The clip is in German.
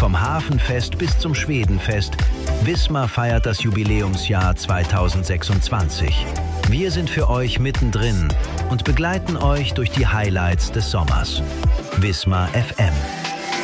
Vom Hafenfest bis zum Schwedenfest, Wismar feiert das Jubiläumsjahr 2026. Wir sind für euch mittendrin und begleiten euch durch die Highlights des Sommers. Wismar FM.